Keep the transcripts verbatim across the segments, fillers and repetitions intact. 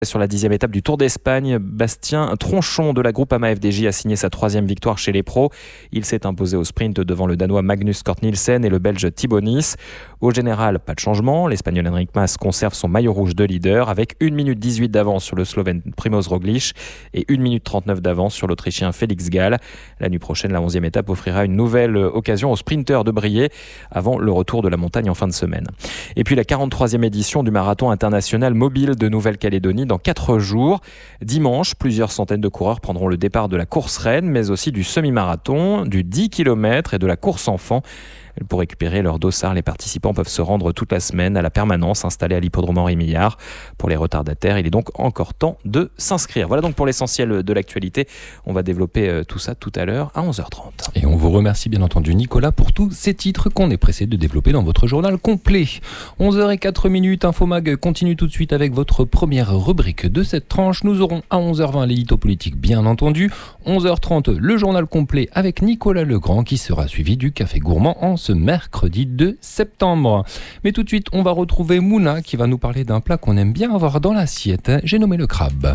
Sur la dixième étape du Tour d'Espagne, Bastien Tronchon de la Groupama F D J a signé sa troisième victoire chez les pros. Il s'est imposé au sprint devant le Danois Magnus Cort Nielsen et le Belge Thibaut Nice. Au général, pas de changement. L'Espagnol Enric Mas conserve son maillot rouge de leader avec une minute dix-huit d'avance sur le Slovène Primoz Roglic et une minute trente-neuf d'avance sur l'Autrichien Félix Gall. La nuit prochaine, la onzième étape offrira une nouvelle occasion aux sprinteurs de briller avant le retour de la montagne en fin de semaine. Et puis la quarante-troisième édition du marathon international mobile de Nouvelle-Calédonie dans quatre jours. Dimanche, plusieurs centaines de coureurs prendront le départ de la course reine, mais aussi du semi-marathon, du dix kilomètres et de la course enfant. Pour récupérer leur dossard, les participants peuvent se rendre toute la semaine à la permanence installée à l'hippodrome Henri Millard. Pour les retardataires, il est donc encore temps de s'inscrire. Voilà donc pour l'essentiel de l'actualité. On va développer tout ça tout à l'heure à onze heures trente. Et on vous remercie bien entendu Nicolas pour tous ces titres qu'on est pressé de développer dans votre journal complet. onze heures zéro quatre, Infomag continue tout de suite avec votre première rubrique de cette tranche. Nous aurons à onze heures vingt l'édito politique bien entendu. onze heures trente, le journal complet avec Nicolas Legrand qui sera suivi du Café Gourmand en ce mercredi deux septembre. Mais tout de suite, on va retrouver Mouna qui va nous parler d'un plat qu'on aime bien avoir dans l'assiette. J'ai nommé le crabe.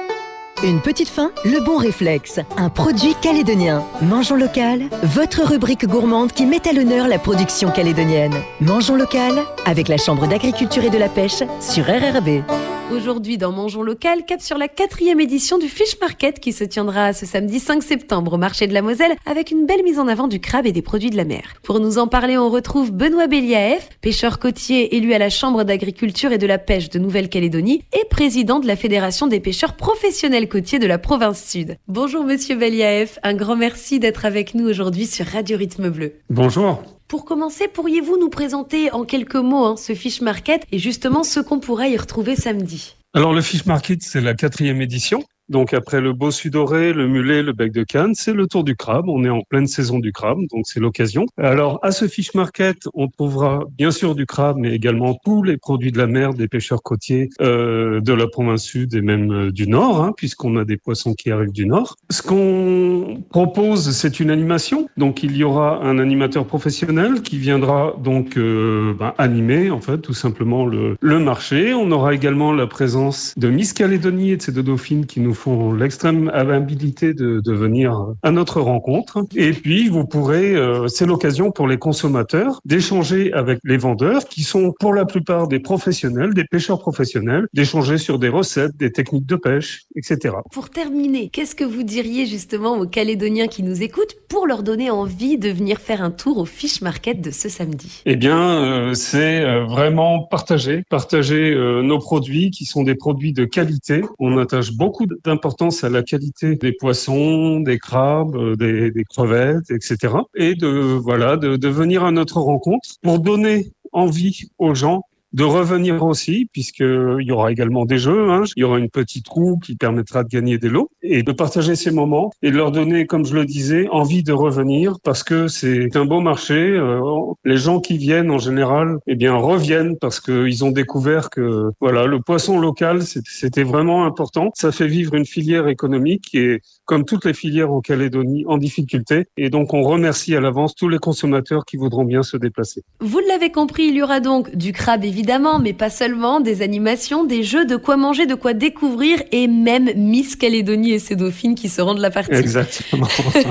Une petite faim, le bon réflexe. Un produit calédonien. Mangeons local, votre rubrique gourmande qui met à l'honneur la production calédonienne. Mangeons local avec la Chambre d'agriculture et de la pêche sur R R B. Aujourd'hui, dans Mangeons local, cap sur la quatrième édition du Fish Market qui se tiendra ce samedi cinq septembre au marché de la Moselle avec une belle mise en avant du crabe et des produits de la mer. Pour nous en parler, on retrouve Benoît Béliaef, pêcheur côtier élu à la Chambre d'agriculture et de la pêche de Nouvelle-Calédonie et président de la Fédération des pêcheurs professionnels côtiers de la province sud. Bonjour Monsieur Béliaef, un grand merci d'être avec nous aujourd'hui sur Radio Rythme Bleu. Bonjour. Pour commencer, pourriez-vous nous présenter en quelques mots hein, ce Fish Market et justement ce qu'on pourra y retrouver samedi? Alors le Fish Market, c'est la quatrième édition. Donc après le bossu doré, le mulet, le bec de canne, c'est le tour du crabe. On est en pleine saison du crabe, donc c'est l'occasion. Alors à ce Fish Market, on trouvera bien sûr du crabe, mais également tous les produits de la mer des pêcheurs côtiers euh, de la province sud et même euh, du nord, hein, puisqu'on a des poissons qui arrivent du nord. Ce qu'on propose, c'est une animation. Donc il y aura un animateur professionnel qui viendra donc euh, ben, animer en fait tout simplement le, le marché. On aura également la présence de Miss Calédonie et de ses deux dauphines qui nous font l'extrême amabilité de, de venir à notre rencontre. Et puis, vous pourrez, euh, c'est l'occasion pour les consommateurs d'échanger avec les vendeurs qui sont pour la plupart des professionnels, des pêcheurs professionnels, d'échanger sur des recettes, des techniques de pêche, et cetera. Pour terminer, qu'est-ce que vous diriez justement aux Calédoniens qui nous écoutent pour leur donner envie de venir faire un tour au Fish Market de ce samedi? Eh bien, euh, c'est euh, vraiment partager, partager euh, nos produits qui sont des produits de qualité. On attache beaucoup de d'importance à la qualité des poissons, des crabes, des, des crevettes, et cetera. Et de voilà, de, de venir à notre rencontre pour donner envie aux gens de revenir aussi, puisqu'il y aura également des jeux, hein. Il y aura une petite roue qui permettra de gagner des lots et de partager ces moments et de leur donner, comme je le disais, envie de revenir parce que c'est un beau marché. Euh, les gens qui viennent en général, eh bien, reviennent parce qu'ils ont découvert que voilà, le poisson local, c'était vraiment important. Ça fait vivre une filière économique qui est, comme toutes les filières en Calédonie, en difficulté. Et donc, on remercie à l'avance tous les consommateurs qui voudront bien se déplacer. Vous l'avez compris, il y aura donc du crabe évidemment, mais pas seulement, des animations, des jeux, de quoi manger, de quoi découvrir et même Miss Calédonie et ses dauphines qui seront de la partie. Exactement.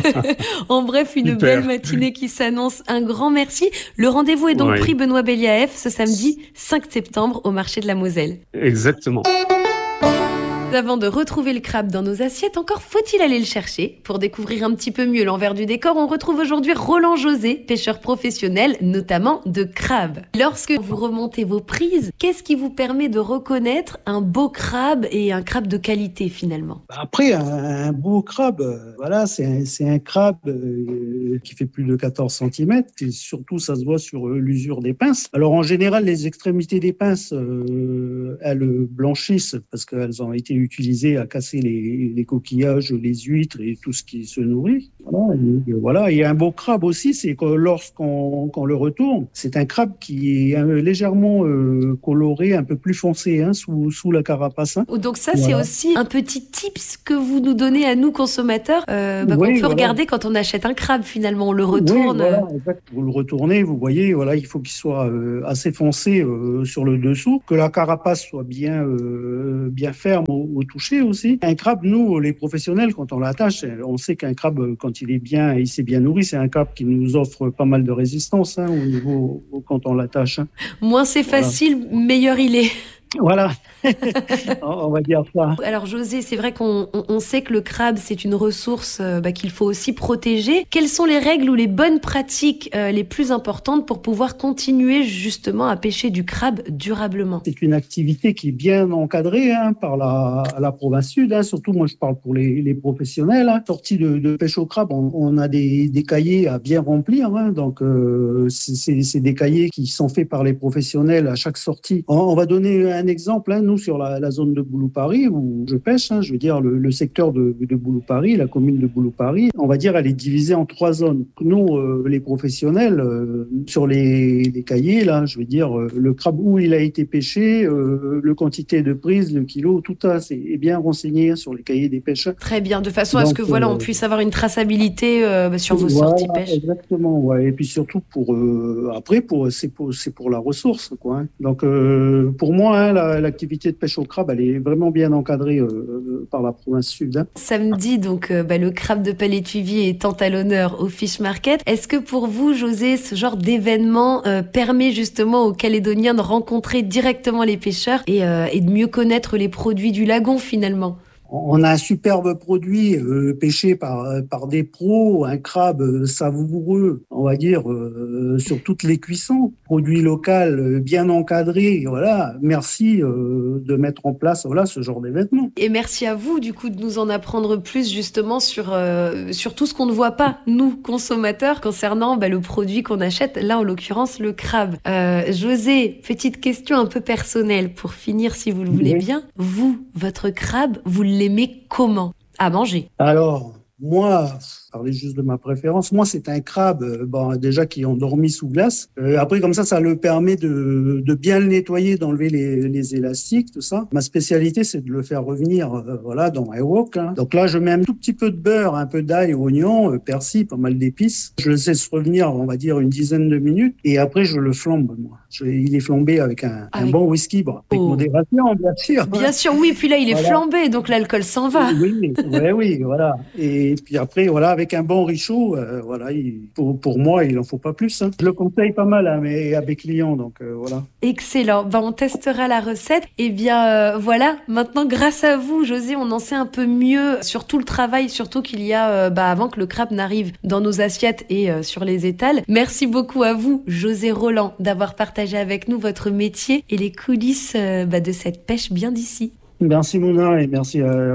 En bref, une Super. belle matinée qui s'annonce. Un grand merci. Le rendez-vous est donc Oui. pris Benoît Béliaef ce samedi cinq septembre au marché de la Moselle. Exactement. Avant de retrouver le crabe dans nos assiettes, encore faut-il aller le chercher. Pour découvrir un petit peu mieux l'envers du décor, on retrouve aujourd'hui Roland José, pêcheur professionnel, notamment de crabe. Lorsque vous remontez vos prises, qu'est-ce qui vous permet de reconnaître un beau crabe et un crabe de qualité finalement? Après, un, un beau crabe, euh, voilà, c'est un, c'est un crabe euh, qui fait plus de quatorze centimètres et surtout ça se voit sur euh, l'usure des pinces. Alors en général, les extrémités des pinces, euh, elles blanchissent parce qu'elles ont été utilisé à casser les, les coquillages, les huîtres et tout ce qui se nourrit. Voilà, et, voilà. Et un beau crabe aussi, c'est que lorsqu'on qu'on le retourne, c'est un crabe qui est légèrement euh, coloré, un peu plus foncé hein, sous, sous la carapace. Hein. Donc ça, voilà. C'est aussi un petit tips que vous nous donnez à nous consommateurs, euh, bah, oui, qu'on peut voilà. regarder quand on achète un crabe finalement, on le retourne. Oui, voilà, exact. Vous le retournez, vous voyez, voilà, il faut qu'il soit euh, assez foncé euh, sur le dessous, que la carapace soit bien, euh, bien ferme au, au toucher aussi. Un crabe, nous, les professionnels, quand on l'attache, on sait qu'un crabe, quand il est bien, il s'est bien nourri, c'est un crabe qui nous offre pas mal de résistance hein, au niveau quand on l'attache. Hein. Moins c'est voilà. facile, meilleur il est. Voilà, on va dire ça. Alors José, c'est vrai qu'on on, on sait que le crabe, c'est une ressource euh, bah, qu'il faut aussi protéger. Quelles sont les règles ou les bonnes pratiques euh, les plus importantes pour pouvoir continuer justement à pêcher du crabe durablement ? C'est une activité qui est bien encadrée hein, par la, la province sud, hein. Surtout moi je parle pour les, les professionnels. Hein. Sortie de, de pêche au crabe, on, on a des, des cahiers à bien remplir. Hein. Donc euh, c'est, c'est des cahiers qui sont faits par les professionnels à chaque sortie. On, on va donner un exemple, hein, nous sur la, la zone de Boulou-Paris où je pêche, hein, je veux dire le, le secteur de, de Boulou-Paris, la commune de Boulou-Paris, on va dire elle est divisée en trois zones. Nous, euh, les professionnels, euh, sur les, les cahiers, là, je veux dire euh, le crabe où il a été pêché, euh, le quantité de prise, le kilo, tout ça, c'est est bien renseigné hein, sur les cahiers des pêcheurs. Très bien, de façon Donc, à ce que voilà, euh, on puisse avoir une traçabilité euh, sur vos voilà, sorties pêche. Exactement, ouais. Et puis surtout pour euh, après, pour c'est pour c'est pour la ressource, quoi. Hein. Donc euh, pour moi. Hein, La, l'activité de pêche au crabe, elle est vraiment bien encadrée euh, par la province sud. Hein. Samedi, donc, euh, bah, le crabe de Palétuvier est tant à l'honneur au Fish Market. Est-ce que pour vous, José, ce genre d'événement euh, permet justement aux Calédoniens de rencontrer directement les pêcheurs et, euh, et de mieux connaître les produits du lagon finalement ? On a un superbe produit euh, pêché par par des pros, un crabe savoureux, on va dire euh, sur toutes les cuissons, produit local euh, bien encadré. Voilà, merci euh, de mettre en place voilà ce genre d'événement. Et merci à vous du coup de nous en apprendre plus justement sur euh, sur tout ce qu'on ne voit pas nous consommateurs concernant bah, le produit qu'on achète. Là en l'occurrence le crabe. Euh, José, petite question un peu personnelle pour finir si vous le voulez oui. bien. Vous, votre crabe, vous l'aimez comment à manger ? Alors, moi, parler juste de ma préférence, moi, c'est un crabe euh, bon, déjà qui est endormi sous glace. Euh, après, comme ça, ça le permet de, de bien le nettoyer, d'enlever les, les élastiques, tout ça. Ma spécialité, c'est de le faire revenir euh, voilà, dans un wok. Hein. Donc là, je mets un tout petit peu de beurre, un peu d'ail, oignon, euh, persil, pas mal d'épices. Je le laisse revenir, on va dire, une dizaine de minutes. Et après, je le flambe, moi. Je, il est flambé avec un, avec... un bon whisky, bon, avec oh. modération, bien sûr. Bien sûr, oui. Puis là, il est voilà. flambé, donc l'alcool s'en va. Oui, oui, oui, oui voilà. Et puis après, voilà, avec un bon richaud, euh, voilà, il, pour, pour moi, il n'en faut pas plus. Hein. Je le conseille pas mal à mes, à mes clients, donc euh, voilà. Excellent. Ben, on testera la recette. Et bien, euh, voilà, maintenant, grâce à vous, José, on en sait un peu mieux sur tout le travail, surtout qu'il y a euh, bah, avant que le crabe n'arrive dans nos assiettes et euh, sur les étals. Merci beaucoup à vous, José Roland, d'avoir partagé avec nous votre métier et les coulisses euh, bah, de cette pêche bien d'ici. Merci Mouna et merci à...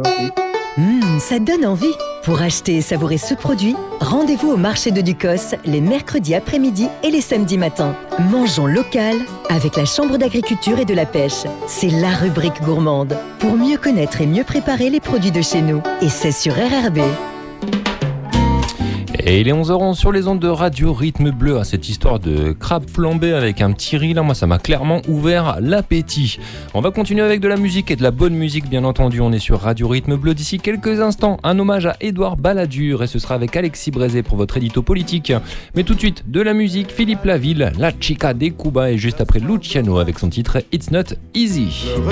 Mmh, ça donne envie. Pour acheter et savourer ce produit, rendez-vous au marché de Ducos les mercredis après-midi et les samedis matins. Mangeons local avec la Chambre d'agriculture et de la pêche. C'est la rubrique gourmande pour mieux connaître et mieux préparer les produits de chez nous. Et c'est sur R R B. Et il est onze heures onze sur les ondes de Radio Rythme Bleu. À cette histoire de crabe flambé avec un petit riz, là, moi, ça m'a clairement ouvert l'appétit. On va continuer avec de la musique et de la bonne musique, bien entendu. On est sur Radio Rythme Bleu. D'ici quelques instants, un hommage à Édouard Balladur et ce sera avec Alexis Brézé pour votre édito politique. Mais tout de suite, de la musique, Philippe Laville, La Chica de Cuba et juste après Luciano avec son titre It's Not Easy.